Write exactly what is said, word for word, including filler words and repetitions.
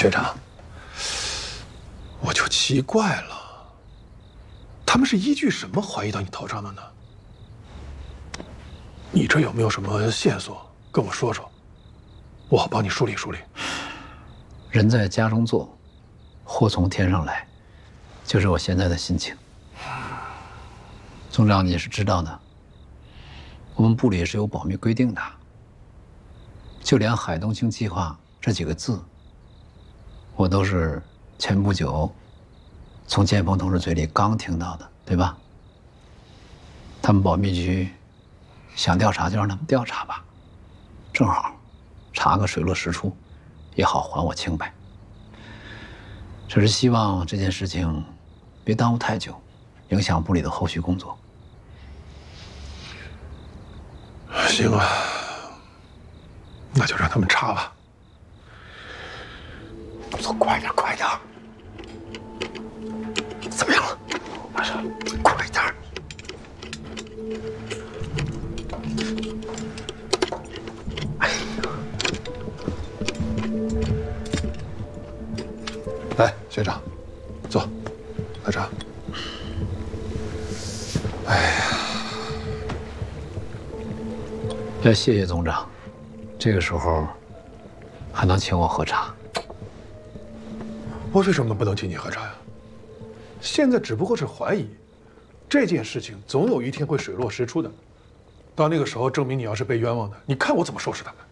学长，我就奇怪了，他们是依据什么怀疑到你头上的呢？你这有没有什么线索跟我说说，我好帮你梳理梳理。 人在家中坐，祸从天上来，就是我现在的心情。总长，你是知道的，我们部里是有保密规定的，就连海东青计划这几个字，我都是前不久从建峰同志嘴里刚听到的，对吧？他们保密局想调查就让他们调查吧，正好查个水落石出，也好还我清白。只是希望这件事情别耽误太久，影响部里的后续工作。 行啊，那就让他们查吧。 走，快点，快点！怎么样了？马上，快点！哎呀！ 来，学长，坐，喝茶。哎呀， 要谢谢总长，这个时候还能请我喝茶。 我为什么不能请你喝茶呀？现在只不过是怀疑，这件事情总有一天会水落石出的。到那个时候，证明你要是被冤枉的，你看我怎么收拾他们。